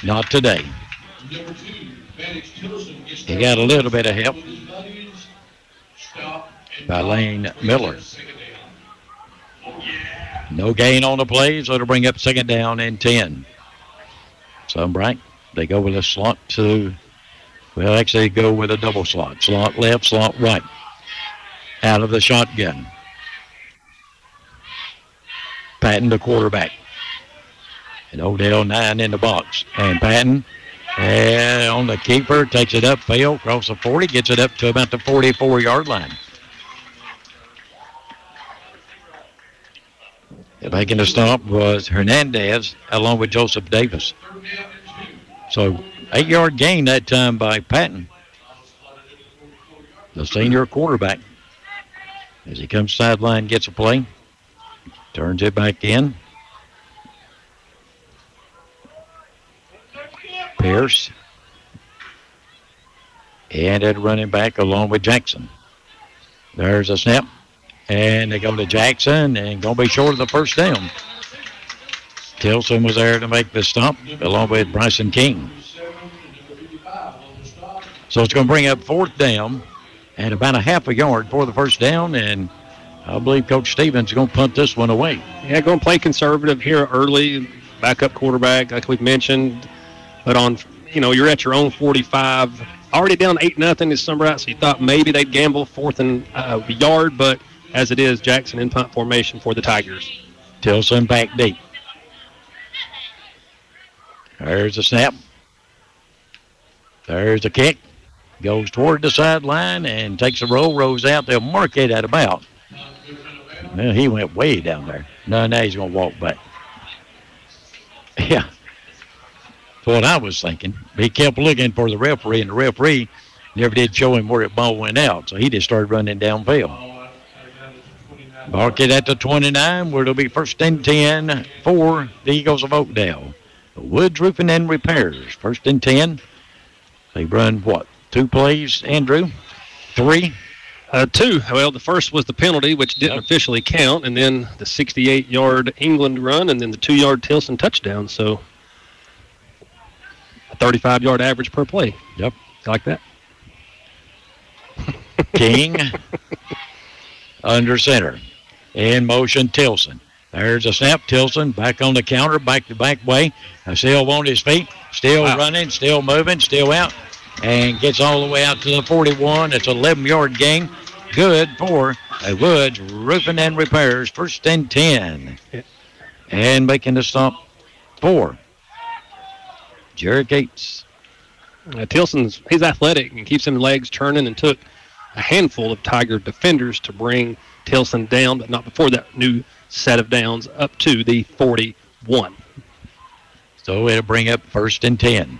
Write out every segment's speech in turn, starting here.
Not today. He got a little bit of help by Lane Miller. No gain on the play, so it'll bring up second down and 10. Sunbright, they go with a slot to, well, actually they go with a double slot. Slot left, slot right. Out of the shotgun. Patton, the quarterback. And Odell 9 in the box. And Patton on the keeper, takes it upfield, across the 40, gets it up to about the 44-yard line. Making the stop was Hernandez along with Joseph Davis. So 8-yard gain that time by Patton, the senior quarterback. As he comes sideline, gets a play, turns it back in. Pierce. And at running back along with Jackson. There's a snap. And they go to Jackson and going to be short of the first down. Tilson was there to make the stop along with Bryson King. So it's going to bring up fourth down and about a half a yard for the first down. And I believe Coach Stevens is going to punt this one away. Yeah, going to play conservative here early. Backup quarterback, like we've mentioned. But you're at your own 45. Already down 8-0 is Sunbright, so you thought maybe they'd gamble fourth and a yard, but as it is, Jackson in punt formation for the Tigers. Tilson back deep. There's a snap. There's a kick. Goes toward the sideline and takes a roll, rolls out. They'll mark it at about. Well, he went way down there. No, now he's going to walk back. Yeah. That's what I was thinking. He kept looking for the referee, and the referee never did show him where the ball went out, so he just started running downfield. Mark it at the 29, where it'll be first and 10 for the Eagles of Oakdale. Woods Roofing and Repairs, first and 10. They run, what, 2 plays, Andrew? 3? 2. Well, the first was the penalty, which didn't officially count, and then the 68-yard England run, and then the 2-yard Tilson touchdown. So a 35-yard average per play. Yep. I like that. King under center. In motion, Tilson. There's a snap. Tilson back on the counter, back way. Still on his feet. Still running, still moving, still out. And gets all the way out to the 41. It's an 11-yard gain. Good for Woods Roofing and Repairs. First and 10. And making the stop for Jared Gates. He's athletic and keeps his legs turning, and took a handful of Tiger defenders to bring Tilson down, but not before that new set of downs, up to the 41. So it'll bring up first and 10.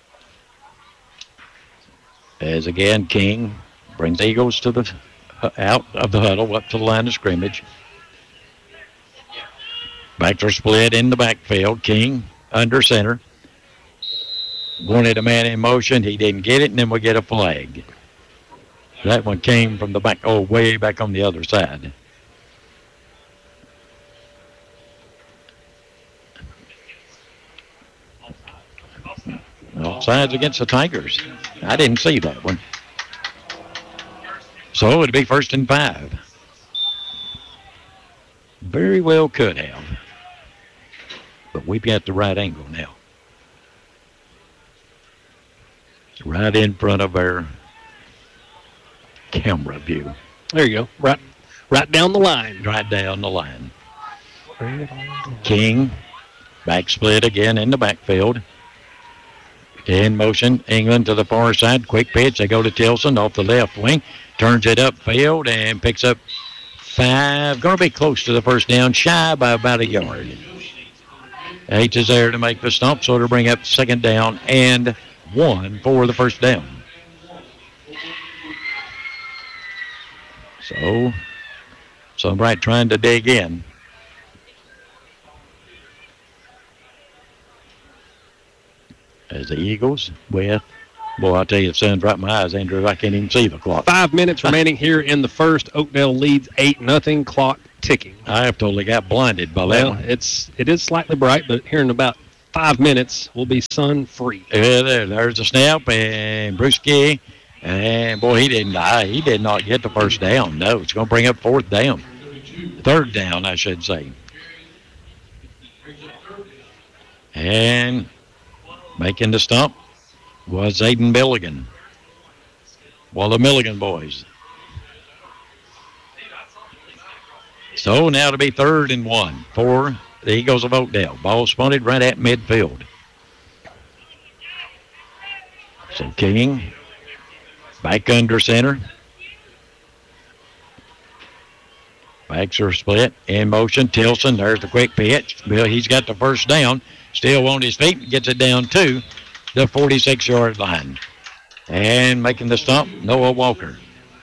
As again, King brings the Eagles to the out of the huddle, up to the line of scrimmage. Backs are split in the backfield. King under center. Wanted a man in motion. He didn't get it, and then we get a flag. That one came from the back, way back on the other side. Offsides against the Tigers. I didn't see that one. So it'd be first and 5. Very well could have. But we've got the right angle now. It's right in front of our camera view. There you go. Right down the line. Right down the line. King, back split again in the backfield. In motion, England to the far side. Quick pitch. They go to Tilson off the left wing. Turns it upfield and picks up 5. Going to be close to the first down. Shy by about a yard. H is there to make the stop, so it'll bring up second down and 1 for the first down. So, Sunbright trying to dig in. As the Eagles with, I'll tell you, the sun's right in my eyes, Andrew. I can't even see the clock. 5 minutes remaining here in the first. Oakdale leads 8-0. Clock ticking. I have totally got blinded by that one. It is slightly bright, but here in about 5 minutes will be sun free. There's the snap, and Brewski, and boy, he didn't die. He did not get the first down. No, it's going to bring up fourth down. Third down, I should say. And making the stump was Aiden Milligan. Well, the Milligan boys. So now to be 3rd and 1 for the Eagles of Oakdale. Ball spotted right at midfield. So King back under center. Backs are split in motion. Tilson, there's the quick pitch. Bill, he's got the first down. Still on his feet, gets it down to the 46-yard line. And making the stump, Noah Walker.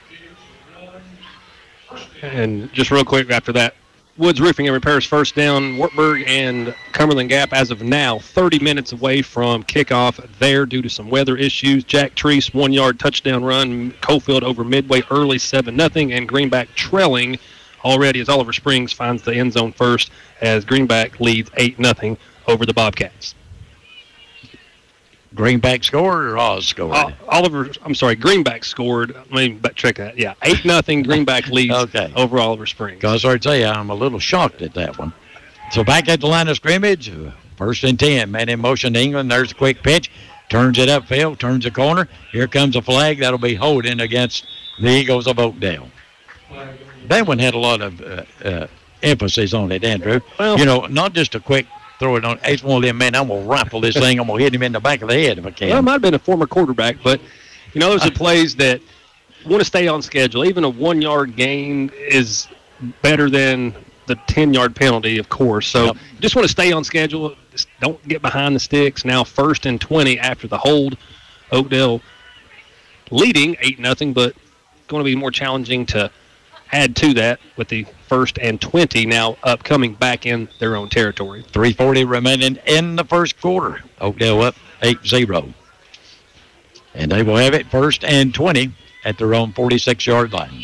And just real quick after that, Woods Roofing and Repairs first down. Wartburg and Cumberland Gap, as of now, 30 minutes away from kickoff there due to some weather issues. Jack Treese, 1-yard touchdown run. Coalfield over Midway early, 7-0. And Greenback trailing already as Oliver Springs finds the end zone first as Greenback leads 8-0 over the Bobcats. Greenback scored or Oz scored? Greenback scored. Let me check that. Yeah, 8-0 Greenback leads over Oliver Springs. Because I tell you, I'm a little shocked at that one. So back at the line of scrimmage, 1st and 10. Man in motion to England. There's a quick pitch. Turns it upfield, turns the corner. Here comes a flag. That'll be holding against the Eagles of Oakdale. That one had a lot of emphasis on it, Andrew. Well, not just a quick throw it on. It's one of them, man, I'm going to rifle this thing. I'm going to hit him in the back of the head if I can. Well, it might have been a former quarterback, but, those are plays that want to stay on schedule. Even a 1-yard gain is better than the 10-yard penalty, of course. So you just want to stay on schedule. Just don't get behind the sticks. Now 1st and 20 after the hold. Oakdale leading 8-0, but going to be more challenging to add to that with the 1st and 20 now upcoming back in their own territory. 3:40 remaining in the first quarter. Oakdale up 8-0. And they will have it 1st and 20 at their own 46-yard line.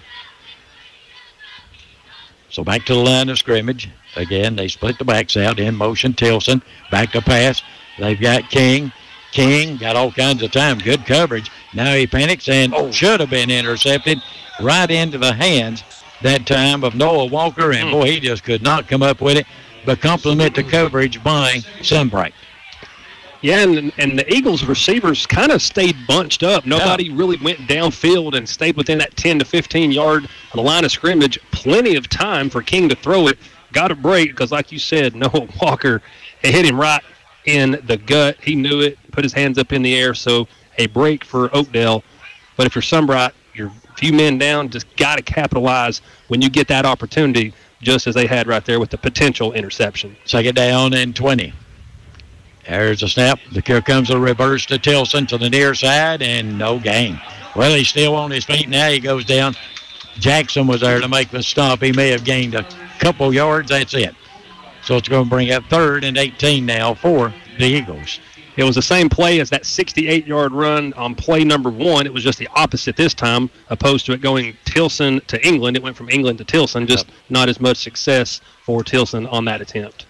So back to the line of scrimmage. Again, they split the backs out in motion. Tilson back to pass. They've got King. King got all kinds of time. Good coverage. Now he panics and should have been intercepted right into the hands that time of Noah Walker. And, boy, he just could not come up with it. But compliment the coverage by Sunbright. Yeah, and the Eagles receivers kind of stayed bunched up. Nobody really went downfield and stayed within that 10 to 15-yard on the line of scrimmage. Plenty of time for King to throw it. Got a break because, like you said, Noah Walker hit him right in the gut. He knew it, put his hands up in the air. So a break for Oakdale. But if you're Sunbright, you're a few men down, just got to capitalize when you get that opportunity, just as they had right there with the potential interception. 2nd down and 20. There's a snap. Here comes a reverse to Tilson to the near side, and no gain. Well, he's still on his feet. Now he goes down. Jackson was there to make the stop. He may have gained a couple yards. That's it. So it's going to bring up 3rd and 18 now for the Eagles. It was the same play as that 68-yard run on play number 1. It was just the opposite this time, opposed to it going Tilson to England. It went from England to Tilson, just not as much success for Tilson on that attempt.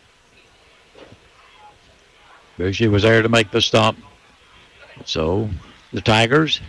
Bushy was there to make the stop. So the Tigers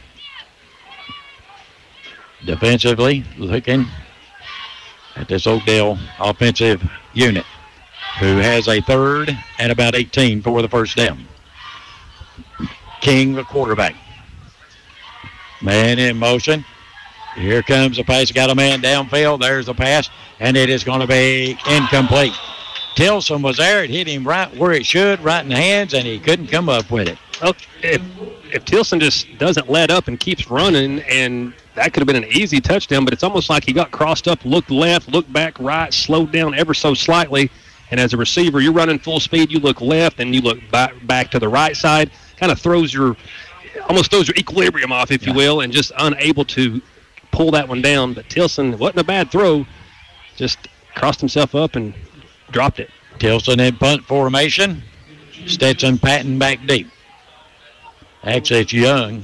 defensively looking at this Oakdale offensive unit, who has a 3rd and about 18 for the first down. King, the quarterback. Man in motion. Here comes the pass. Got a man downfield. There's the pass, and it is going to be incomplete. Tilson was there. It hit him right where it should, right in the hands, and he couldn't come up with it. Well, if Tilson just doesn't let up and keeps running, and that could have been an easy touchdown, but it's almost like he got crossed up, looked left, looked back right, slowed down ever so slightly, and as a receiver, you're running full speed, you look left, and you look back to the right side, kind of almost throws your equilibrium off, if you will, and just unable to pull that one down. But Tilson, wasn't a bad throw, just crossed himself up and dropped it. Tilson in punt formation. Stetson Patton back deep. Actually, it's Young.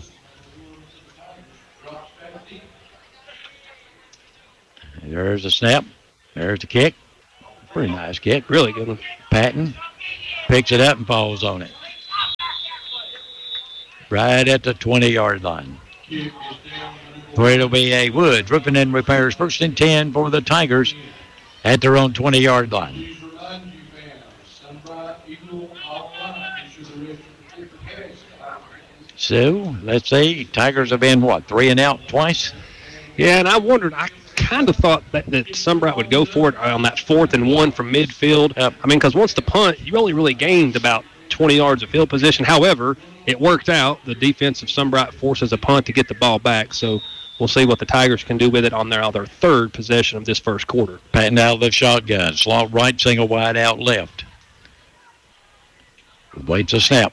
There's a snap. There's the kick. Pretty nice kick. Really good one. Patton Picks it up and falls on it. Right at the 20-yard line. Where it'll be a Woods Roofing and Repairs 1st and 10 for the Tigers at their own 20-yard line. So, let's see. Tigers have been, 3 and out twice? Yeah, and I wondered, I kind of thought that Sunbright would go for it on that 4th and 1 from midfield. Yep. I mean, because once the punt, you only really gained about 20 yards of field position. However, it worked out. The defense of Sunbright forces a punt to get the ball back. So we'll see what the Tigers can do with it on their 3rd possession of this first quarter. Patton out of the shotgun. Slot right, single wide out left. Waits a snap.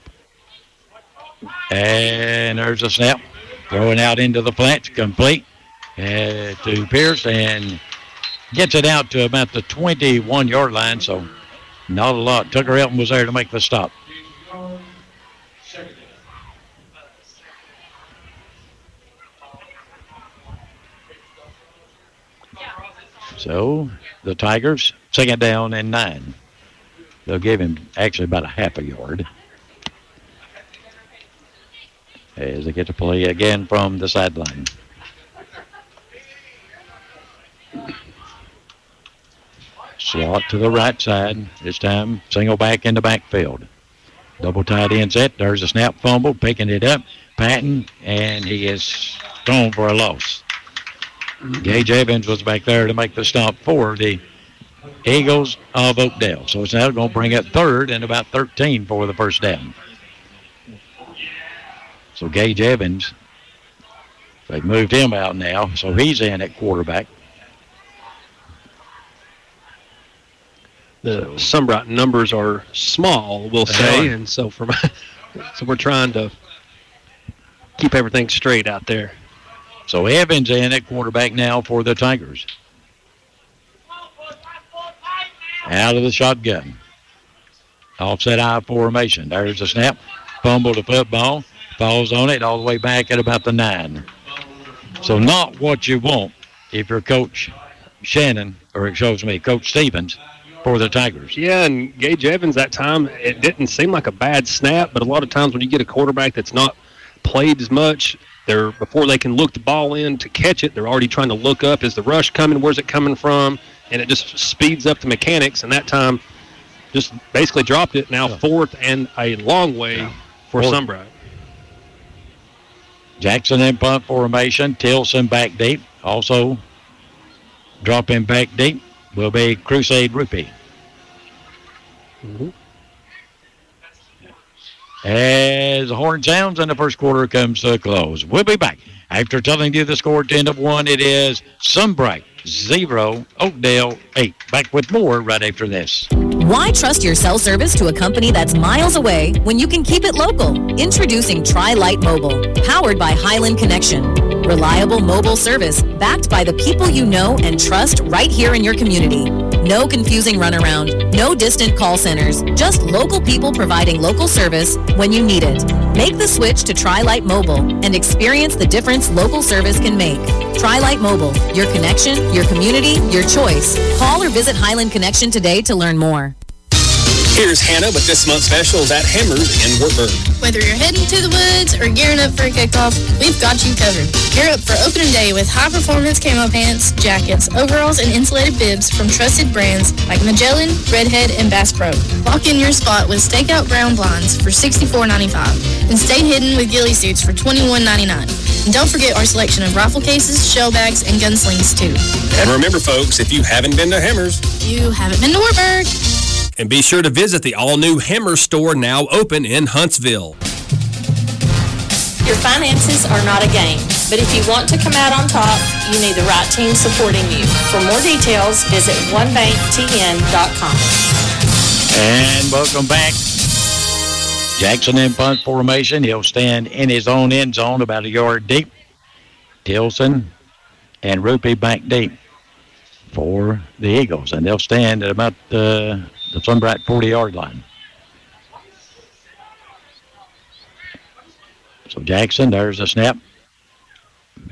And there's a snap. Throwing out into the flats. Complete to Pierce. And gets it out to about the 21-yard line. So not a lot. Tucker Elton was there to make the stop. So the Tigers, 2nd down and 9. They'll give him actually about a half a yard. As they get to play again from the sideline. Slot to the right side. This time, single back in the backfield. Double tight end set. There's a snap fumble, picking it up. Patton, and he is thrown for a loss. Gage Evans was back there to make the stop for the Eagles of Oakdale. So it's now going to bring up 3rd and about 13 for the first down. So Gage Evans, they've moved him out now, so he's in at quarterback. The Sunbright numbers are small, we'll say, and so so we're trying to keep everything straight out there. So Evans in at quarterback now for the Tigers. Out of the shotgun. Offset I formation. There's a snap. Fumble to football. Falls on it all the way back at about the 9. So not what you want if you're Coach Shannon, or it shows me Coach Stevens, for the Tigers. Yeah, and Gage Evans that time, it didn't seem like a bad snap, but a lot of times when you get a quarterback that's not played as much, before they can look the ball in to catch it, they're already trying to look up, is the rush coming, where's it coming from, and it just speeds up the mechanics, and that time just basically dropped it. Now 4th and a long way for Sunbright. Jackson in punt formation. Tilson back deep. Also dropping back deep will be Crusade Rupee. Mm-hmm. As the horn sounds and the first quarter comes to a close. We'll be back after telling you the score at the end of 1. It is Sunbright 0, Oakdale 8. Back with more right after this. Why trust your cell service to a company that's miles away when you can keep it local? Introducing Tri-Lite Mobile, powered by Highland Connection. Reliable mobile service backed by the people you know and trust right here in your community. No confusing runaround, no distant call centers, just local people providing local service when you need it. Make the switch to Tri-Lite Mobile and experience the difference local service can make. Tri-Lite Mobile, your connection, your community, your choice. Call or visit Highland Connection today to learn more. Here's Hannah with this month's specials at Hammers in Wartburg. Whether you're heading to the woods or gearing up for a kickoff, we've got you covered. Gear up for opening day with high-performance camo pants, jackets, overalls, and insulated bibs from trusted brands like Magellan, Redhead, and Bass Pro. Lock in your spot with stakeout ground blinds for $64.95 and stay hidden with ghillie suits for $21.99. And don't forget our selection of rifle cases, shell bags, and gunslings, too. And remember, folks, if you haven't been to Hammers, you haven't been to Wartburg. And be sure to visit the all-new Hammer store now open in Huntsville. Your finances are not a game, but if you want to come out on top, you need the right team supporting you. For more details, visit onebanktn.com. And welcome back. Jackson in punt formation. He'll stand in his own end zone about a yard deep. Tilson and Rupee back deep for the Eagles. And they'll stand at about the Sunbright 40-yard line. So Jackson, there's a snap.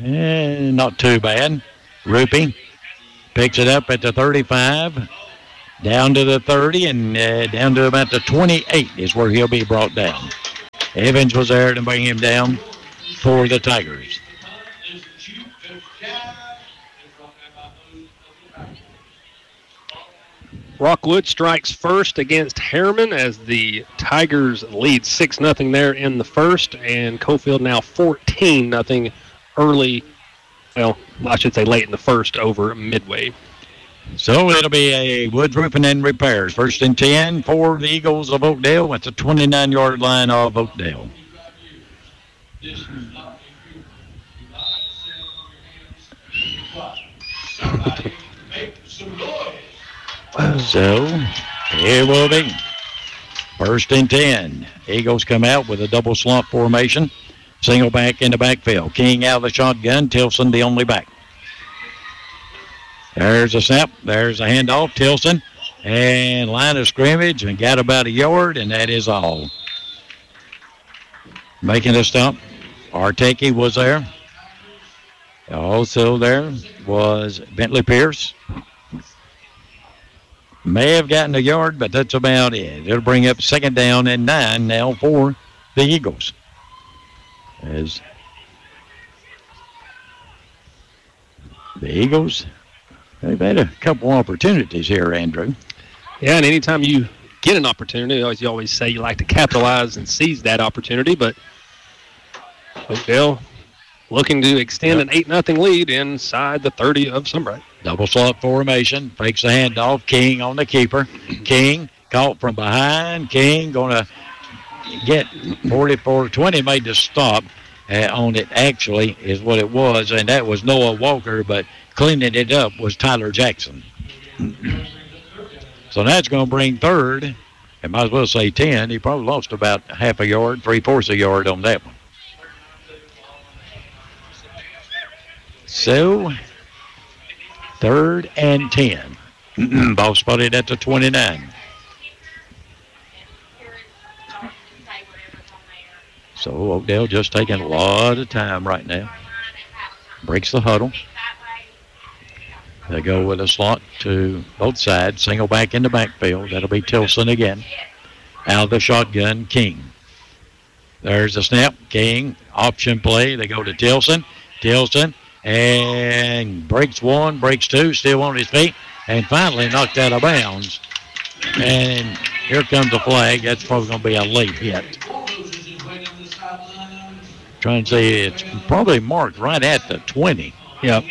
Not too bad. Rupee picks it up at the 35. down to the 30 and down to about the 28 is where he'll be brought down. Evans was there to bring him down for the Tigers. Rockwood strikes first against Harriman as the Tigers lead 6-0 there in the first, and Cofield now 14-0 early, well, I should say late in the first over Midway. So it'll be a Woods Roofing and Repairs. 1st and 10 for the Eagles of Oakdale at the 29-yard line of Oakdale. So here will be 1st and 10. Eagles come out with a double slump formation. Single back in the backfield. King out of the shotgun. Tilson the only back. There's a snap. There's a handoff. Tilson and line of scrimmage and got about a yard, and that is all. Making a stop. Arteki was there. Also there was Bentley Pierce. May have gotten a yard, but that's about it. It'll bring up 2nd down and 9 now for the Eagles. As the Eagles, they've had a couple opportunities here, Andrew. Yeah, and anytime you get an opportunity, as you always say, you like to capitalize and seize that opportunity, but Oakdale looking to extend an 8-0 lead inside the 30 of Sunbright. Double slot formation, fakes the handoff. King on the keeper. King caught from behind. King going to get 44-20, made the stop on it, actually, is what it was, and that was Noah Walker, but cleaning it up was Tyler Jackson. So that's going to bring 3rd, and might as well say 10. He probably lost about half a yard, 3/4 a yard on that one. So 3rd and 10. Ball spotted at the 29. So Oakdale just taking a lot of time right now. Breaks the huddle. They go with a slot to both sides. Single back in the backfield. That'll be Tilson again. Out of the shotgun, King. There's the snap. King, option play. They go to Tilson. Tilson. And breaks 1, breaks 2, still on his feet, and finally knocked out of bounds. And here comes the flag. That's probably going to be a late hit. Trying to see, it's probably marked right at the 20. Yep.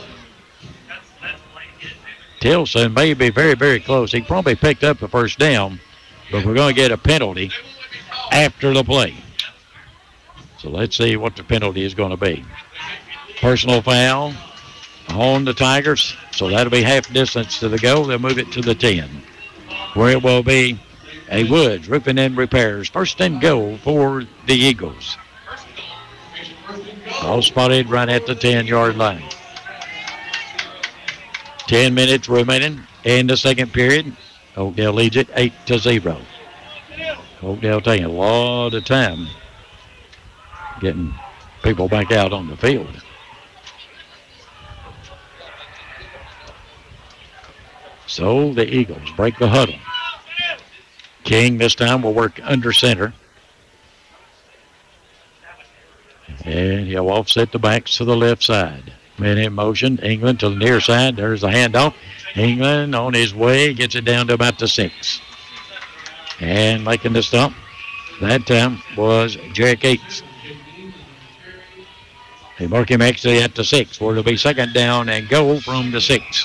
Tilson may be very, very close. He probably picked up the 1st down, but we're going to get a penalty after the play. So let's see what the penalty is going to be. Personal foul on the Tigers, so that'll be half distance to the goal. They'll move it to the 10, where it will be a Woods Roofing and Repairs 1st and goal for the Eagles. All spotted right at the 10-yard line. 10 minutes remaining in the second period. Oakdale leads it 8-0. Oakdale taking a lot of time getting people back out on the field. So the Eagles break the huddle. King this time will work under center. And he'll offset the backs to the left side. Man in motion. England to the near side. There's the handoff. England on his way. Gets it down to about the 6. And making the stop that time was Jack Yates. They mark him actually at the 6, where it'll be 2nd down and goal from the 6.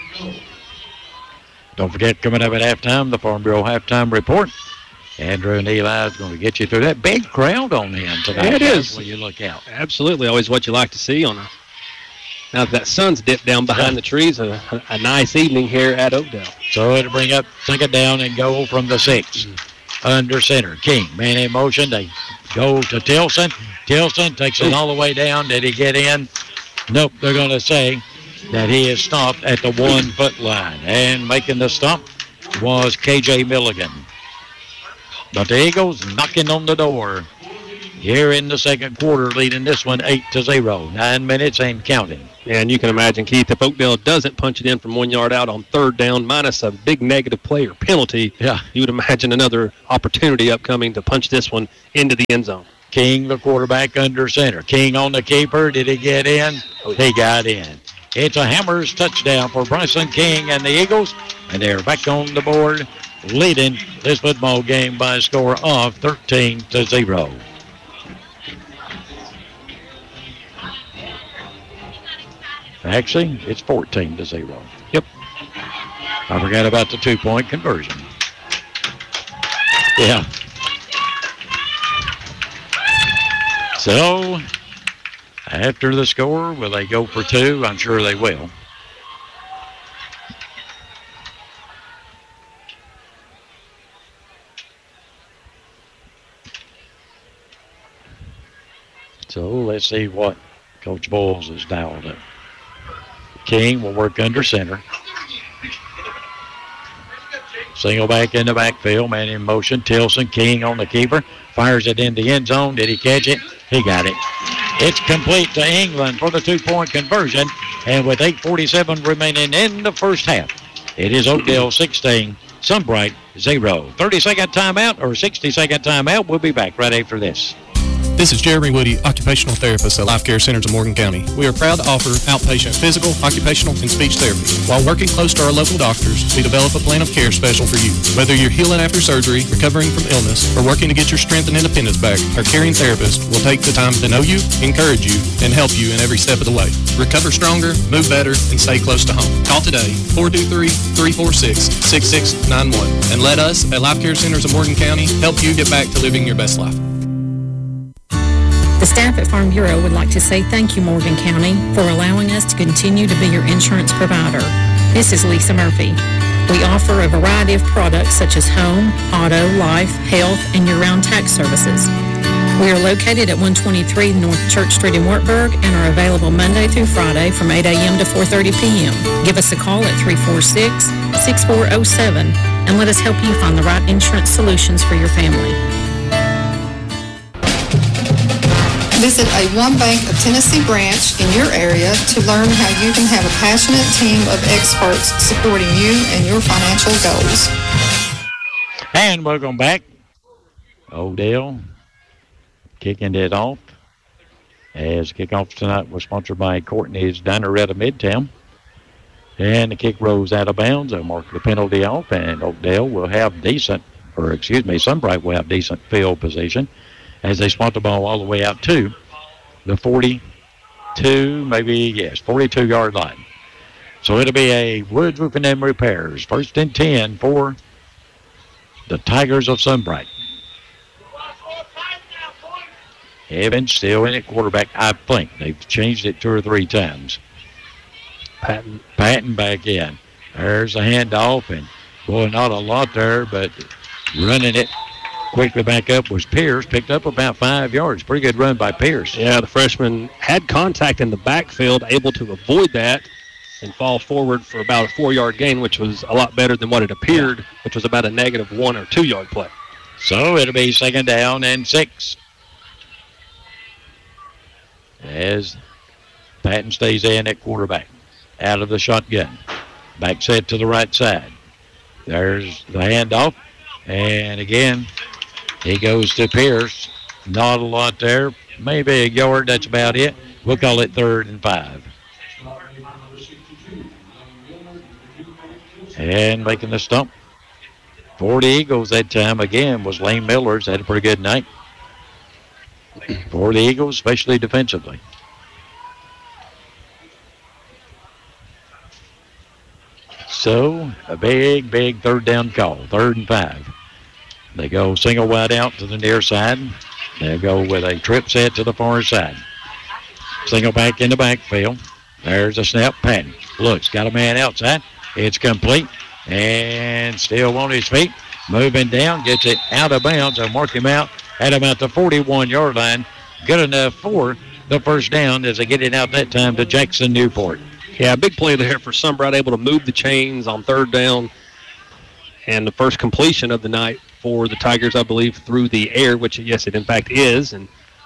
Don't forget, coming up at halftime, the Farm Bureau halftime report. Andrew and Eli is going to get you through that big crowd on him tonight. Yeah, it is. When you look out. Absolutely. Always what you like to see on a. Now that sun's dipped down behind the trees, a nice evening here at Oakdale. So it'll bring up 2nd down and goal from the 6. Under center. King, man in motion. They go to Tilson. Tilson takes it all the way down. Did he get in? Nope. They're going to say that he is stopped at the 1-foot line. And making the stop was K.J. Milligan. But the Eagles knocking on the door here in the second quarter, leading this one 8-0. 9 minutes and counting. And you can imagine, Keith, if Oakdale doesn't punch it in from 1 yard out on third down, minus a big negative play or penalty, you would imagine another opportunity upcoming to punch this one into the end zone. King, the quarterback, under center. King on the keeper. Did he get in? He got in. It's a Hammers touchdown for Bryson King and the Eagles, and they're back on the board, leading this football game by a score of 13-0. Actually, it's 14-0. Yep. I forgot about the 2-point conversion. Yeah. So, after the score, will they go for two? I'm sure they will. So, let's see what Coach Bowles has dialed up. King will work under center. Single back in the backfield, man in motion. Tilson, King on the keeper. Fires it in the end zone. Did he catch it? He got it. It's complete to England for the 2-point conversion. And with 8:47 remaining in the first half, it is Oakdale 16, Sunbright 0. 30-second timeout or 60-second timeout. We'll be back right after this. This is Jeremy Woody, occupational therapist at Life Care Centers of Morgan County. We are proud to offer outpatient physical, occupational, and speech therapy. While working close to our local doctors, we develop a plan of care special for you. Whether you're healing after surgery, recovering from illness, or working to get your strength and independence back, our caring therapist will take the time to know you, encourage you, and help you in every step of the way. Recover stronger, move better, and stay close to home. Call today, 423-346-6691, and let us at Life Care Centers of Morgan County help you get back to living your best life. The staff at Farm Bureau would like to say thank you, Morgan County, for allowing us to continue to be your insurance provider. This is Lisa Murphy. We offer a variety of products such as home, auto, life, health, and year-round tax services. We are located at 123 North Church Street in Wartburg and are available Monday through Friday from 8 a.m. to 4:30 p.m. Give us a call at 346-6407 and let us help you find the right insurance solutions for your family. Visit a One Bank of Tennessee branch in your area to learn how you can have a passionate team of experts supporting you and your financial goals. And welcome back. Oakdale kicking it off. As kickoff tonight was sponsored by Courtney's Diner at Midtown. And the kick rolls out of bounds. They'll mark the penalty off, and Oakdale will have Sunbright will have decent field position as they spot the ball all the way out to the 42-yard line. So it'll be a Woods Roofing and Repairs. 1st and 10 for the Tigers of Sunbright. Evans still in at quarterback, I think. They've changed it 2 or 3 times. Patton back in. There's a handoff, and boy, not a lot there, but running it quickly back up was Pierce. Picked up about 5 yards. Pretty good run by Pierce. Yeah, the freshman had contact in the backfield, able to avoid that and fall forward for about a 4-yard gain, which was a lot better than what it appeared, which was about a negative 1 or 2 yard play. So it'll be 2nd down and 6. As Patton stays in at quarterback. Out of the shotgun. Back set to the right side. There's the handoff. And again, he goes to Pierce. Not a lot there. Maybe a yard. That's about it. We'll call it 3rd and 5. And making the stump for the Eagles that time again was Lane Miller's. Had a pretty good night for the Eagles, especially defensively. So a big 3rd down call, 3rd and 5. They go single wide out to the near side. They'll go with a trip set to the far side. Single back in the backfield. There's a snap. Patton looks, got a man outside. It's complete and still on his feet. Moving down, gets it out of bounds. They'll mark him out at about the 41-yard line. Good enough for the 1st down as they get it out that time to Jackson Newport. Yeah, big play there for Sunbright, able to move the chains on 3rd down. And the first completion of the night for the Tigers, I believe, through the air, which, yes, it in fact is. And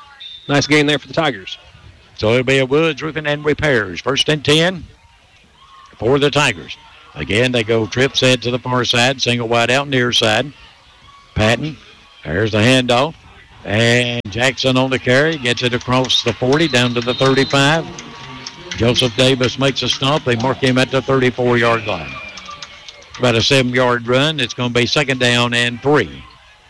Nice gain there for the Tigers. So it'll be a Woods Roofing and Repairs. 1st and 10 for the Tigers. Again, they go trip set to the far side, single wide out near side. Patton, there's the handoff. And Jackson on the carry, gets it across the 40 down to the 35. Joseph Davis makes a stop. They mark him at the 34-yard line. About a 7-yard run. It's going to be 2nd down and 3.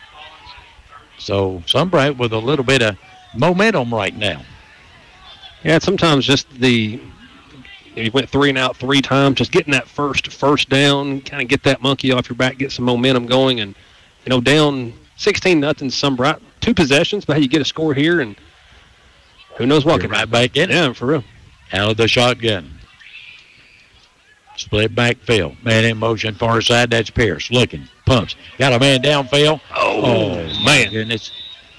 So Sunbright with a little bit of momentum right now. Yeah, sometimes just you went 3 and out 3 times, just getting that first down, kind of get that monkey off your back, get some momentum going. And, down 16-0 Sunbright. 2 possessions, but how you get a score here, and who knows what. You're right back in it. Yeah, for real. Out of the shotgun. Split backfield. Man in motion, far side. That's Pierce. Looking. Pumps. Got a man downfield. Oh man. Goodness.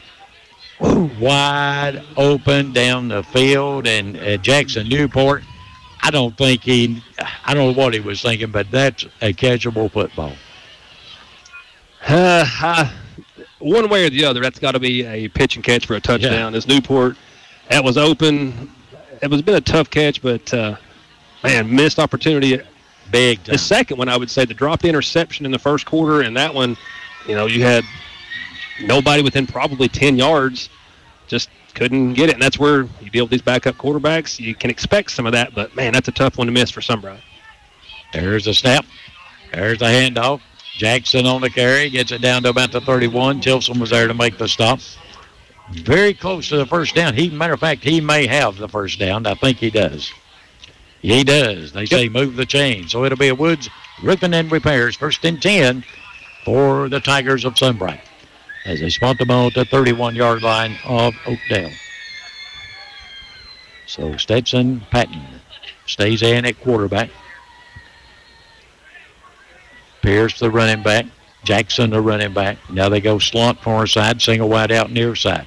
Wide open down the field. And Jackson Newport, I don't know what he was thinking, but that's a catchable football. One way or the other, that's got to be a pitch and catch for a touchdown. Yeah. As Newport, that was open. It was been a tough catch, but, missed opportunity. Big time. The second one, I would say, the dropped interception in the first quarter, and that one, you had nobody within probably 10 yards, just couldn't get it. And that's where you deal with these backup quarterbacks. You can expect some of that, but, man, that's a tough one to miss for Sunbright. There's a snap. There's a handoff. Jackson on the carry, gets it down to about the 31. Tilson was there to make the stop. Very close to the first down. Matter of fact, he may have the first down. I think he does. He does. They say move the chain. So it'll be a Woods Roofing and Repairs. 1st and 10 for the Tigers of Sunbright as they spot the ball at the 31-yard line of Oakdale. So Stetson Patton stays in at quarterback. Pierce, the running back. Jackson, the running back. Now they go slot far side, single wide out near side.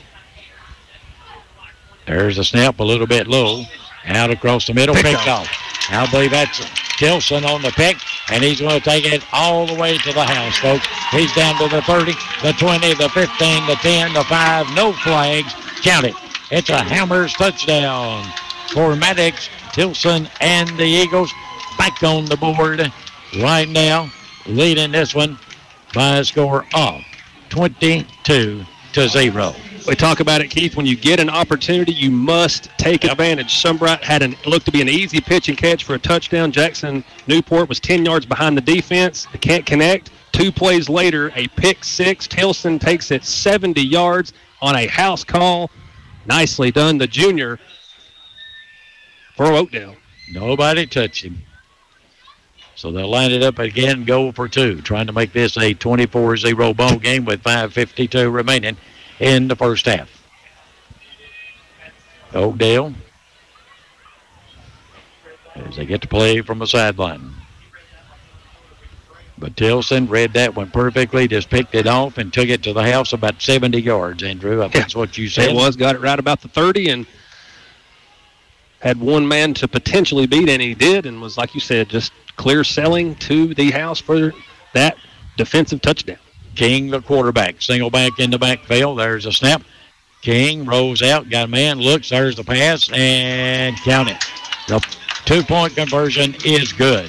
There's a snap, a little bit low. Out across the middle, picked off. I believe that's Tilson on the pick, and he's going to take it all the way to the house, folks. He's down to the 30, the 20, the 15, the 10, the 5. No flags. Count it. It's a Hammers touchdown for Maddox, Tilson, and the Eagles back on the board right now, leading this one by a score of 22-0. We talk about it, Keith. When you get an opportunity, you must take advantage. Sunbright it looked to be an easy pitch and catch for a touchdown. Jackson Newport was 10 yards behind the defense. They can't connect. 2 plays later, a pick 6. Tilson takes it 70 yards on a house call. Nicely done, the junior for Oakdale. Nobody touched him. So they'll line it up again, go for 2, trying to make this a 24-0 ball game with 5:52 remaining in the first half. Oakdale, as they get to play from the sideline. But Tilson read that one perfectly, just picked it off and took it to the house about 70 yards, Andrew. I think that's what you said. It was, got it right about the 30, and had one man to potentially beat, and he did, and was, like you said, just clear selling to the house for that defensive touchdown. King, the quarterback, single back in the backfield. There's a snap. King rolls out, got a man, looks, there's the pass, and count it. The 2-point conversion is good.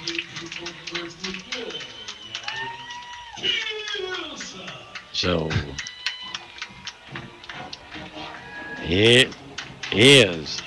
So it is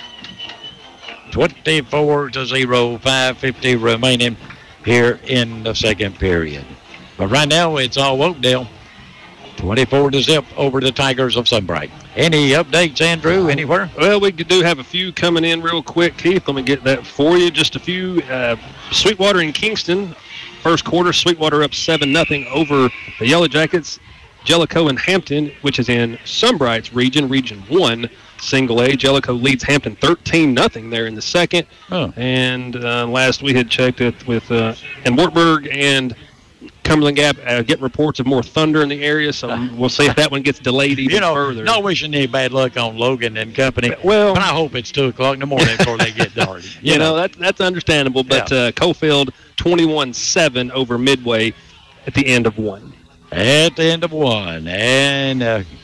24-0, 5:50 remaining here in the second period. But right now it's all Oakdale, 24-0 over the Tigers of Sunbright. Any updates, Andrew, anywhere? Well, we do have a few coming in real quick, Keith. Let me get that for you. Just a few. Sweetwater and Kingston, first quarter, Sweetwater up 7-0 over the Yellow Jackets. Jellicoe and Hampton, which is in Sunbright's region, Region 1, Single A. Jellicoe leads Hampton 13-0 there in the second. Oh. And last we had checked it with and Wartburg and Cumberland Gap get reports of more thunder in the area, so we'll see if that one gets delayed even further. Not wishing any bad luck on Logan and company. Well, but I hope it's 2 o'clock in the morning before they get dark. You know, that's understandable, but Cofield 21-7 over Midway at the end of 1. At the end of 1. And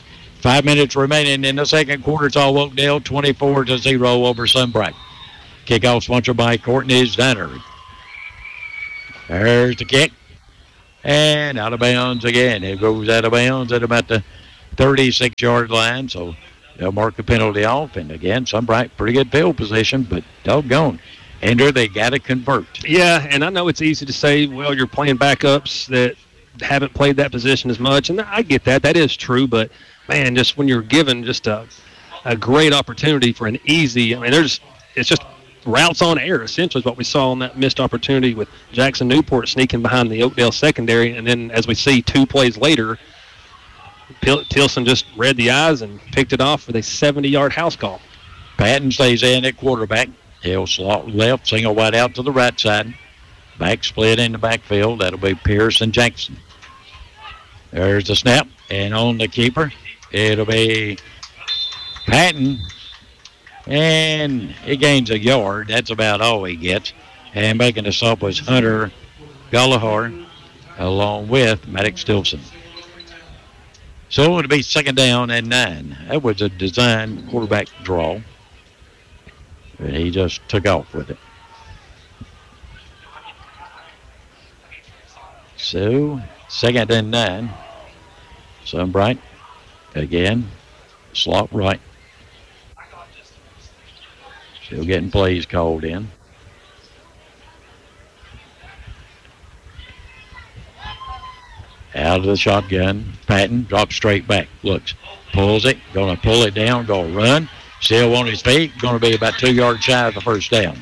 5 minutes remaining in the second quarter. It's all Oakdale 24-0 over Sunbright. Kickoff sponsored by Courtney's Diner. There's the kick. And out of bounds again. It goes out of bounds at about the 36-yard line. So they'll mark the penalty off. And again, Sunbright, pretty good field position, but doggone. Ender, they got to convert. Yeah, and I know it's easy to say, well, you're playing backups that haven't played that position as much. And I get that. That is true. But, man, just when you're given just a great opportunity for an easy, I mean, it's just routes on air, essentially, is what we saw on that missed opportunity with Jackson Newport sneaking behind the Oakdale secondary. And then as we see 2 plays later, Tilson just read the eyes and picked it off with a 70-yard house call. Patton stays in at quarterback. He'll slot left, single wide out to the right side. Back split in the backfield. That'll be Pierce and Jackson. There's the snap. And on the keeper, it'll be Patton. And he gains a yard. That's about all he gets. And making the stop was Hunter Gallagher along with Maddox Stilson. So it'll be second down and 9. That was a design quarterback draw. And he just took off with it. So, second and 9. Sunbright, again, slot right. Still getting plays called in. Out of the shotgun. Patton drops straight back. Looks, pulls it, going to pull it down, going to run. Still on his feet, going to be about 2 yards shy of the first down.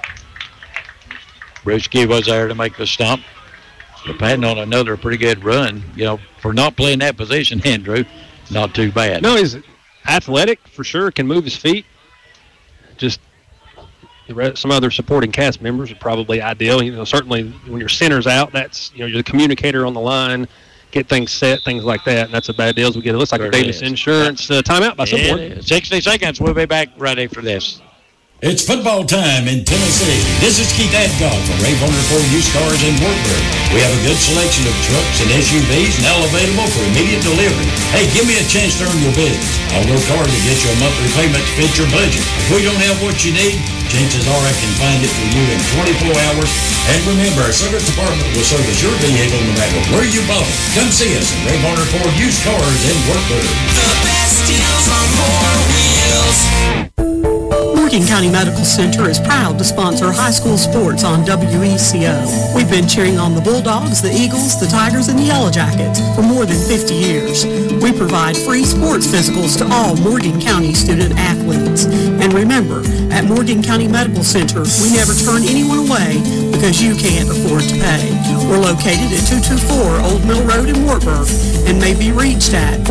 Brewski was there to make the stop. But Patton on another pretty good run. You know, for not playing that position, Andrew, not too bad. No, he's athletic for sure, can move his feet. Just some other supporting cast members are probably ideal. You know, certainly when your center's out, that's, you know, you're the communicator on the line, get things set, things like that, and that's a bad deal as we get. It looks like a Davis Insurance timeout by someone. 60 seconds. We'll be back right after this. It's football time in Tennessee. This is Keith Adcock from Ray Bonner Ford Used Cars in Wartburg. We have a good selection of trucks and SUVs now available for immediate delivery. Hey, give me a chance to earn your business. I'll work hard to get you a monthly payment to fit your budget. If we don't have what you need, chances are I can find it for you in 24 hours. And remember, our service department will service your vehicle no matter where you bought it. Come see us at Ray Bonner Ford Used Cars in Wartburg. The best deals on 4 wheels. Morgan County Medical Center is proud to sponsor high school sports on WECO. We've been cheering on the Bulldogs, the Eagles, the Tigers, and the Yellow Jackets for more than 50 years. We provide free sports physicals to all Morgan County student athletes. And remember, at Morgan County Medical Center, we never turn anyone away because you can't afford to pay. We're located at 224 Old Mill Road in Wartburg and may be reached at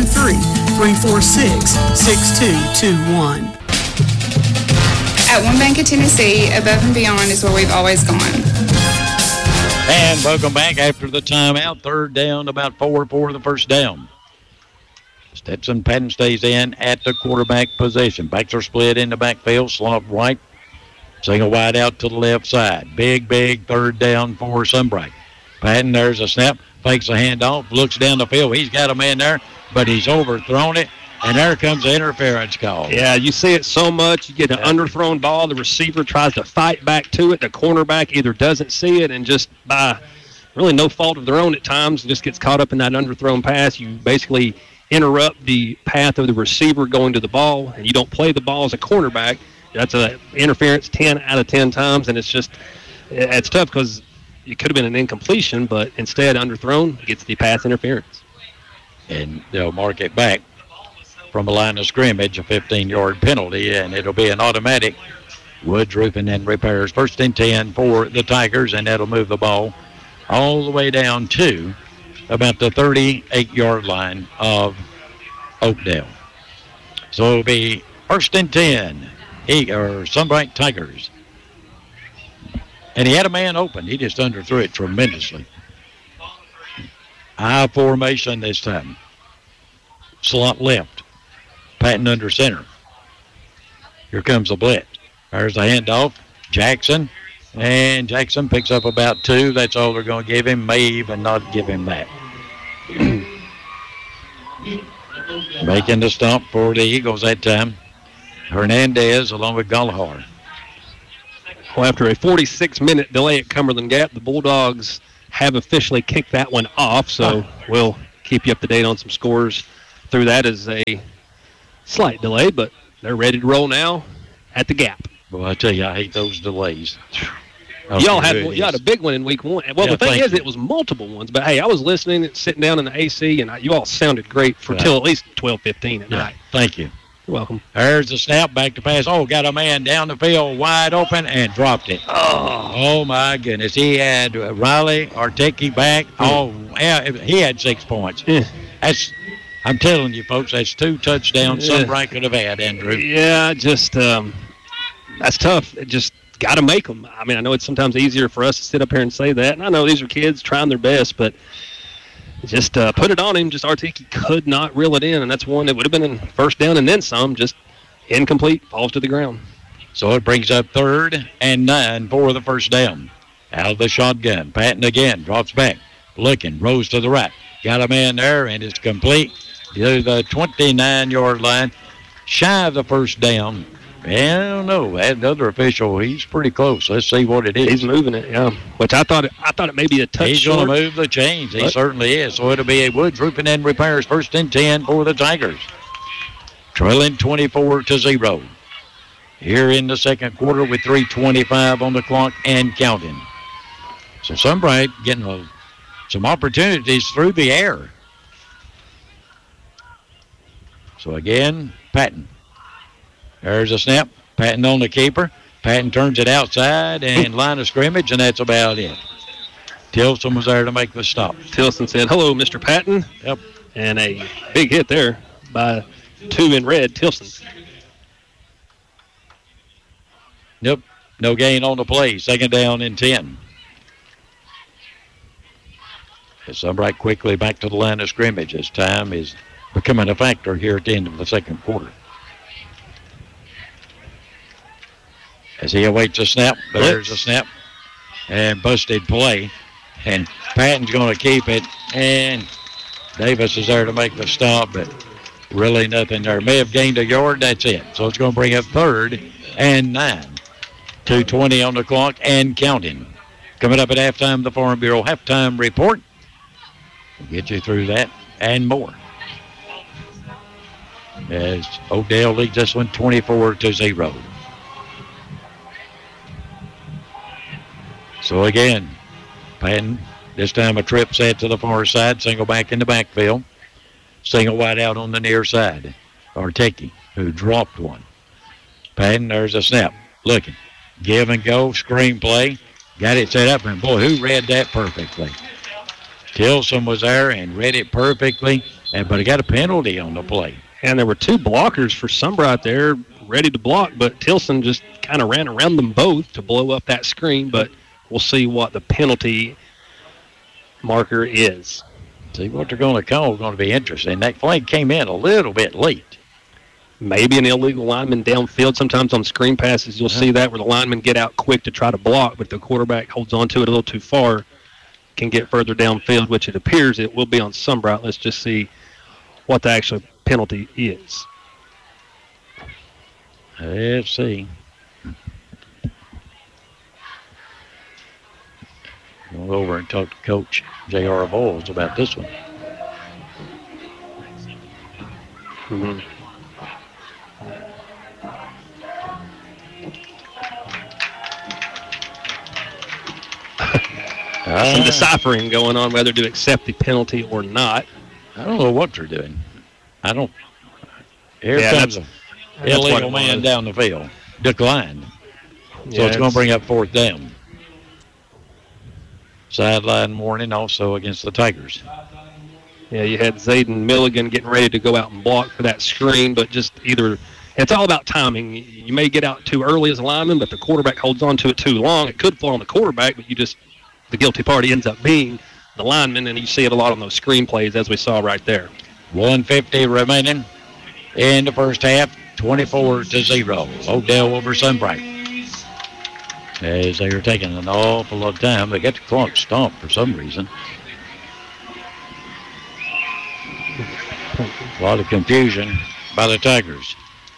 423-346-6221. At One Bank of Tennessee, above and beyond is where we've always gone. And welcome back after the timeout. Third down, about 4 for the first down. Stetson Patton stays in at the quarterback position. Backs are split in the backfield, slot right. Single wide out to the left side. Big third down for Sunbright. Patton, there's a snap, fakes a handoff, looks down the field. He's got a man there, but he's overthrown it. And there comes the interference call. Yeah, you see it so much. You get an underthrown ball. The receiver tries to fight back to it. The cornerback either doesn't see it and just by really no fault of their own at times just gets caught up in that underthrown pass. You basically interrupt the path of the receiver going to the ball, and you don't play the ball as a cornerback. That's an interference 10 out of 10 times, and it's tough because it could have been an incompletion, but instead underthrown gets the pass interference. And they'll mark it back from a line of scrimmage, a 15-yard penalty, and it'll be an automatic. Woods Roofing and Repairs. 1st and 10 for the Tigers, and that'll move the ball all the way down to about the 38-yard line of Oakdale. So it'll be 1st and 10, Sunbright Tigers. And he had a man open. He just underthrew it tremendously. I formation this time. Slot left. Patton under center. Here comes the blitz. There's the handoff. Jackson. And Jackson picks up about 2. That's all they're going to give him. May even not give him that. Making the stump for the Eagles that time. Hernandez along with Gallagher. Well, after a 46-minute delay at Cumberland Gap, the Bulldogs have officially kicked that one off, so we'll keep you up to date on some scores through that as a slight delay, but they're ready to roll now at the Gap. Well, I tell you, I hate those delays. Y'all had a big one in week one. Well, the thing is, it was multiple ones. But, hey, I was listening, sitting down in the AC, and you all sounded great for till at least 12:15 at night. Thank you. You're welcome. There's the snap, back to pass. Oh, got a man down the field, wide open, and dropped it. Oh my goodness. He had Riley Arteki back. Oh, yeah, he had 6 points. I'm telling you, folks, that's 2 touchdowns Sunbright could have had, Andrew. Yeah, just that's tough. It just got to make them. I mean, I know it's sometimes easier for us to sit up here and say that, and I know these are kids trying their best, but just put it on him. Just Arteki could not reel it in, and that's one that would have been in first down and then some, just incomplete, falls to the ground. So it brings up 3rd and 9 for the first down. Out of the shotgun, Patton again, drops back, looking, rose to the right. Got a man there, and it's complete to the 29-yard line, shy of the first down. I don't know. That other official, he's pretty close. Let's see what it is. He's moving it, yeah. Which I thought it may be a touch He's going to move the chains. He certainly is. So it'll be a Woods Roofing and Repairs 1st and 10 for the Tigers. Trailing 24-0. Here in the second quarter with 3:25 on the clock and counting. So Sunbright getting some opportunities through the air. So again, Patton. There's a snap. Patton on the keeper. Patton turns it outside and line of scrimmage, and that's about it. Tilson was there to make the stop. Tilson said, hello, Mr. Patton. Yep. And a big hit there by 2 in red, Tilson. Nope. No gain on the play. 2nd down and 10. As Sunbright quickly back to the line of scrimmage as time is becoming a factor here at the end of the second quarter. As he awaits a snap, there's a snap and busted play. And Patton's going to keep it, and Davis is there to make the stop, but really nothing there. May have gained a yard, that's it. So it's going to bring up 3rd and 9. 2:20 on the clock and counting. Coming up at halftime, the Farm Bureau halftime report. We'll get you through that and more. As Odell leads this one 24-0. So again, Patton, this time a trip set to the far side, single back in the backfield. Single wide out on the near side. Arteki, who dropped one. Patton, there's a snap. Looking. Give and go, screen play. Got it set up, and boy, who read that perfectly? Tilson was there and read it perfectly, but he got a penalty on the play. And there were 2 blockers for Sunbright there ready to block, but Tilson just kind of ran around them both to blow up that screen, but we'll see what the penalty marker is. See what they're going to call going to be interesting. That flag came in a little bit late. Maybe an illegal lineman downfield. Sometimes on screen passes you'll see that where the linemen get out quick to try to block, but the quarterback holds on to it a little too far, can get further downfield, which it appears it will be on Sunbright. Let's just see what the actual penalty is. Let's see. Go over and talk to Coach J.R. Voles about this one. Mm-hmm. Some deciphering going on whether to accept the penalty or not. I don't know what they're doing. Here comes an illegal man down the field. Declined. So it's going to bring up 4th down. Sideline warning also against the Tigers. Yeah, you had Zayden Milligan getting ready to go out and block for that screen, but just either it's all about timing. You may get out too early as a lineman, but the quarterback holds on to it too long. It could fall on the quarterback, but the guilty party ends up being the lineman, and you see it a lot on those screen plays as we saw right there. 1:50 remaining in the first half, 24-0. Odell over Sunbright. As they are taking an awful lot of time. They got the clock stopped for some reason. A lot of confusion by the Tigers.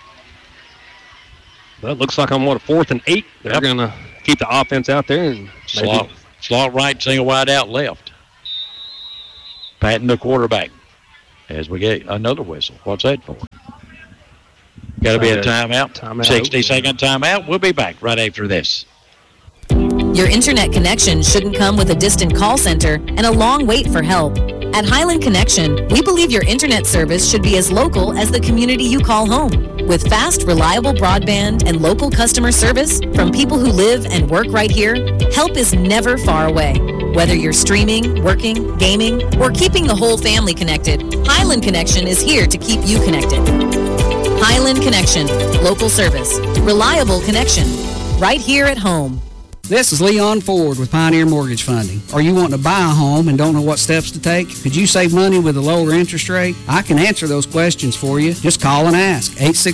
Well, it looks like on, a 4th and 8. They're going to keep the offense out there. And slot right, single wide out left. Patton, the quarterback, as we get another whistle. What's that for? Got to be a timeout. 60-second timeout. We'll be back right after this. Your internet connection shouldn't come with a distant call center and a long wait for help. At Highland Connection, we believe your internet service should be as local as the community you call home. With fast, reliable broadband and local customer service from people who live and work right here, help is never far away. Whether you're streaming, working, gaming, or keeping the whole family connected, Highland Connection is here to keep you connected. Highland Connection, local service, reliable connection, right here at home. This is Leon Ford with Pioneer Mortgage Funding. Are you wanting to buy a home and don't know what steps to take? Could you save money with a lower interest rate? I can answer those questions for you. Just call and ask.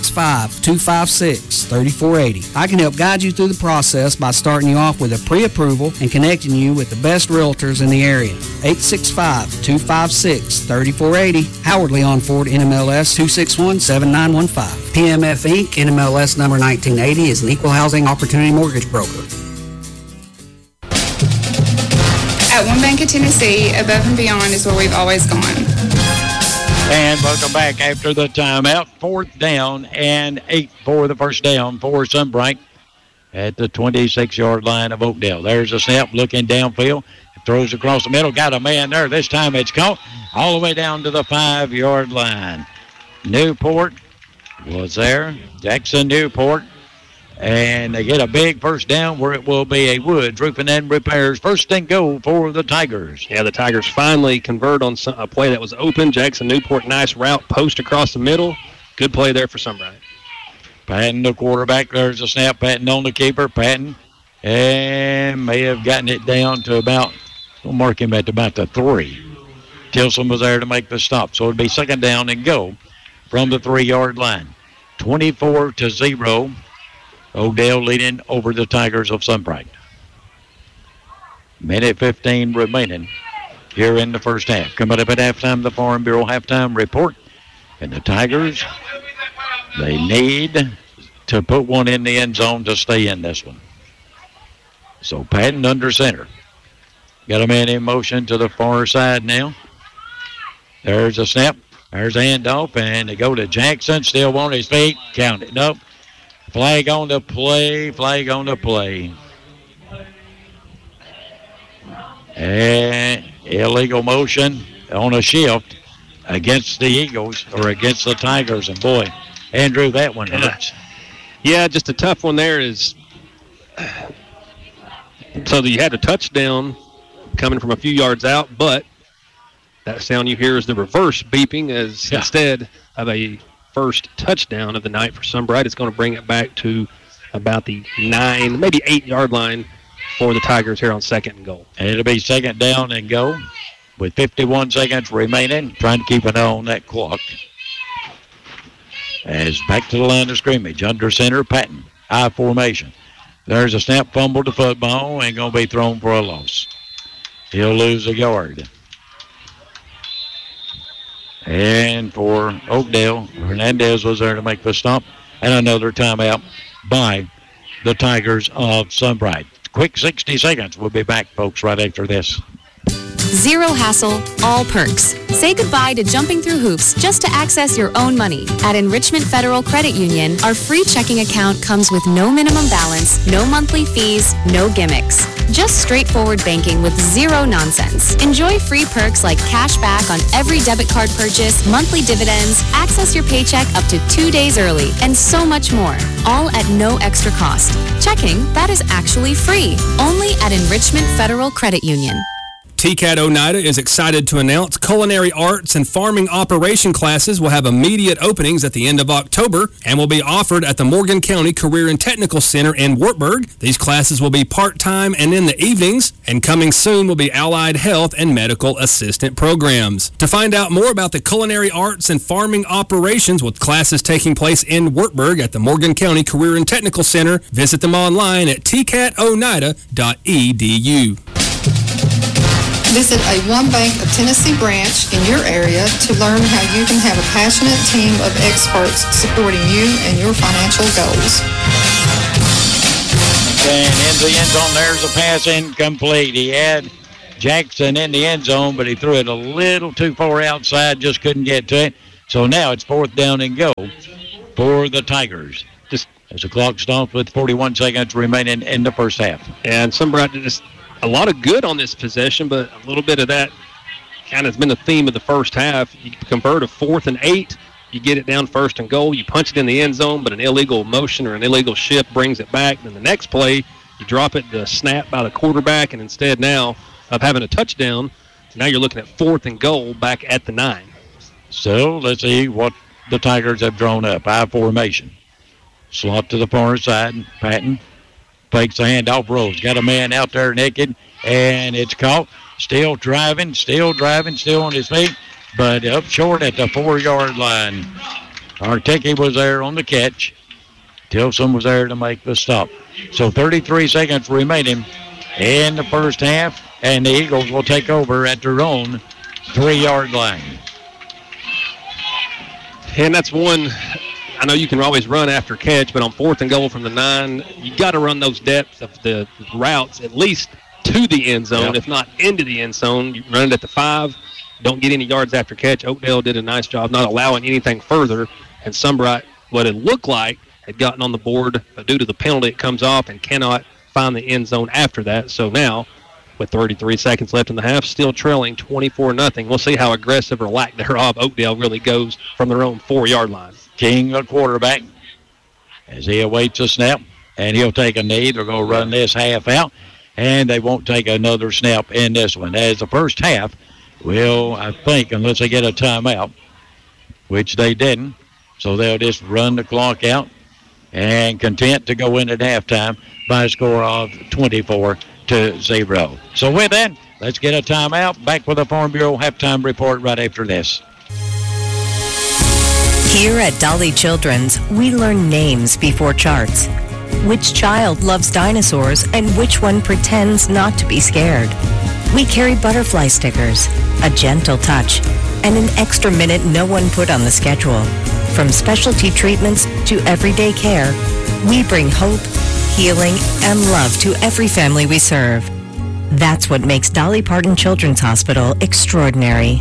865-256-3480. I can help guide you through the process by starting you off with a pre-approval and connecting you with the best realtors in the area. 865-256-3480. Howard Leon Ford, NMLS 261-7915. PMF Inc., NMLS number 1980, is an equal housing opportunity mortgage broker. At One Bank of Tennessee, above and beyond is where we've always gone. And welcome back after the timeout. 4th down and 8 for the first down for Sunbright at the 26-yard line of Oakdale. There's a snap looking downfield. Throws across the middle. Got a man there. This time it's caught all the way down to the 5-yard line. Newport was there. Jackson Newport. And they get a big first down where it will be a Woods Roofing and Repairs first and goal for the Tigers. Yeah, the Tigers finally convert on a play that was open. Jackson Newport, nice route, post across the middle. Good play there for Sunbright. Patton, the quarterback. There's a snap. Patton on the keeper. Patton and may have gotten it down to about, we'll mark him at about the 3. Tilson was there to make the stop. So it'll be second down and go from the 3-yard line. 24-0. Oakdale leading over the Tigers of Sunbright. Minute 15 remaining here in the first half. Coming up at halftime, the Farm Bureau halftime report. And the Tigers, they need to put one in the end zone to stay in this one. So Patton under center. Got a man in motion to the far side now. There's a snap. There's a handoff, and they go to Jackson. Still on his feet. Count it. Nope. Flag on the play. Flag on the play. And illegal motion on a shift against the Eagles or against the Tigers. And, boy, Andrew, that one hurts. Yeah, just a tough one there is so that you had a touchdown coming from a few yards out, but that sound you hear is the reverse beeping as instead of a first touchdown of the night for Sunbright, it's going to bring it back to about the 9, maybe 8-yard line for the Tigers here on second and goal. And it'll be second down and go with 51 seconds remaining. Trying to keep an eye on that clock. As back to the line of scrimmage. Under center, Patton. I formation. There's a snap, fumble to football, and going to be thrown for a loss. He'll lose a yard. And for Oakdale, Hernandez was there to make the stop. And another timeout by the Tigers of Sunbright. Quick 60 seconds. We'll be back, folks, right after this. Zero hassle, all perks. Say goodbye to jumping through hoops just to access your own money. At Enrichment Federal Credit Union, our free checking account comes with no minimum balance, no monthly fees, no gimmicks. Just straightforward banking with zero nonsense. Enjoy free perks like cash back on every debit card purchase, monthly dividends, access your paycheck up to 2 days early, and so much more. All at no extra cost. Checking, that is actually free. Only at Enrichment Federal Credit Union. TCAT Oneida is excited to announce culinary arts and farming operation classes will have immediate openings at the end of October and will be offered at the Morgan County Career and Technical Center in Wartburg. These classes will be part-time and in the evenings, and coming soon will be allied health and medical assistant programs. To find out more about the culinary arts and farming operations with classes taking place in Wartburg at the Morgan County Career and Technical Center, visit them online at tcatoneida.edu. Visit a One Bank of Tennessee branch in your area to learn how you can have a passionate team of experts supporting you and your financial goals. And in the end zone, there's a pass incomplete. He had Jackson in the end zone, but he threw it a little too far outside, just couldn't get to it. So now it's 4th down and go for the Tigers. Just as the clock stops with 41 seconds remaining in the first half. And Sunbright did just a lot of good on this possession, but a little bit of that kind of has been the theme of the first half. You convert a 4th and 8. You get it down 1st and goal. You punch it in the end zone, but an illegal motion or an illegal shift brings it back. Then the next play, you drop it to snap by the quarterback, and instead now of having a touchdown, now you're looking at 4th and goal back at the 9. So let's see what the Tigers have drawn up. I formation. Slot to the far side. Patton fakes the handoff. Rose got a man out there naked, and it's caught. Still driving, still on his feet, but up short at the 4-yard line. Arteki was there on the catch. Tilson was there to make the stop. So 33 seconds remaining in the first half, and the Eagles will take over at their own 3-yard line. And that's one, I know you can always run after catch, but on 4th and goal from the 9, you got to run those depths of the routes at least to the end zone, if not into the end zone. You run it at the 5, don't get any yards after catch. Oakdale did a nice job not allowing anything further, and Sunbright, what it looked like, had gotten on the board, but due to the penalty, it comes off and cannot find the end zone after that. So now, with 33 seconds left in the half, still trailing 24-0. We'll see how aggressive or lack thereof Oakdale really goes from their own 4-yard line. King, the quarterback, as he awaits a snap, and he'll take a knee. They're going to run this half out, and they won't take another snap in this one. As the first half will, I think, unless they get a timeout, which they didn't, so they'll just run the clock out and content to go in at halftime by a score of 24-0. So with that, let's get a timeout. Back with the Farm Bureau halftime report right after this. Here at Dolly Children's, we learn names before charts. Which child loves dinosaurs and which one pretends not to be scared? We carry butterfly stickers, a gentle touch, and an extra minute no one put on the schedule. From specialty treatments to everyday care, we bring hope, healing, and love to every family we serve. That's what makes Dolly Parton Children's Hospital extraordinary.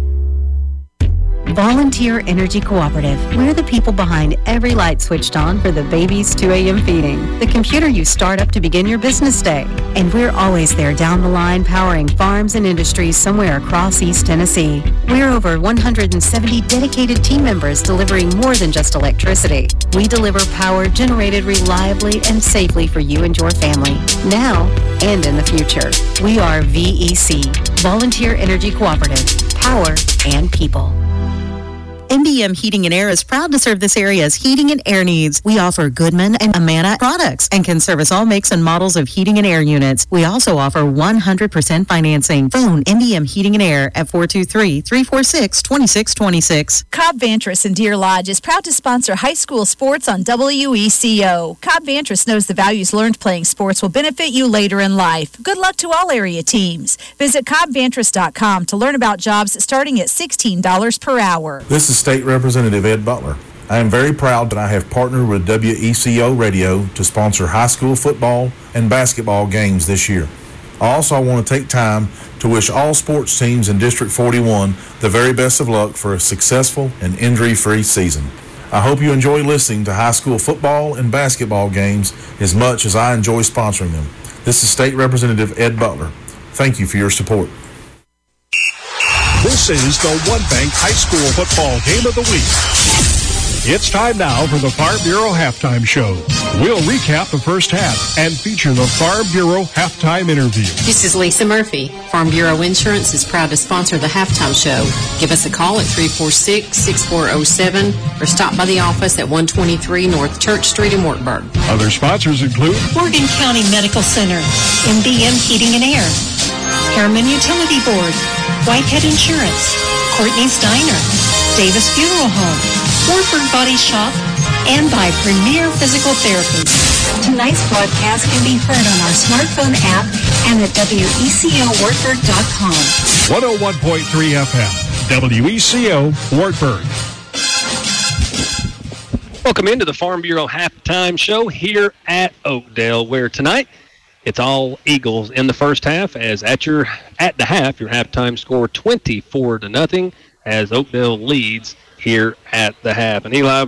Volunteer Energy Cooperative. We're the people behind every light switched on for the baby's 2 a.m. feeding, the computer you start up to begin your business day. And we're always there down the line powering farms and industries somewhere across East Tennessee. We're over 170 dedicated team members delivering more than just electricity. We deliver power generated reliably and safely for you and your family, now and in the future. We are VEC, Volunteer Energy Cooperative, power and people. MBM Heating and Air is proud to serve this area's heating and air needs. We offer Goodman and Amana products and can service all makes and models of heating and air units. We also offer 100% financing. Phone MBM Heating and Air at 423-346-2626. Cobb Vantris in Deer Lodge is proud to sponsor high school sports on WECO. Cobb Vantris knows the values learned playing sports will benefit you later in life. Good luck to all area teams. Visit CobbVantris.com to learn about jobs starting at $16 per hour. This is State Representative Ed Butler. I am very proud that I have partnered with WECO Radio to sponsor high school football and basketball games this year. I also want to take time to wish all sports teams in District 41 the very best of luck for a successful and injury-free season. I hope you enjoy listening to high school football and basketball games as much as I enjoy sponsoring them. This is State Representative Ed Butler. Thank you for your support. This is the One Bank High School Football Game of the Week. It's time now for the Farm Bureau Halftime Show. We'll recap the first half and feature the Farm Bureau Halftime Interview. This is Lisa Murphy. Farm Bureau Insurance is proud to sponsor the Halftime Show. Give us a call at 346-6407 or stop by the office at 123 North Church Street in Wartburg. Other sponsors include Morgan County Medical Center, MBM Heating and Air, Harriman Utility Board, Whitehead Insurance, Courtney's Diner, Davis Funeral Home, Wartburg Body Shop, and by Premier Physical Therapy. Tonight's broadcast can be heard on our smartphone app and at WECOWartburg.com. 101.3 FM, WECO Wartburg. Welcome into the Farm Bureau halftime show here at Oakdale, where tonight it's all Eagles in the first half, as at the half, your halftime score 24-0, as Oakdale leads here at the half. And Eli,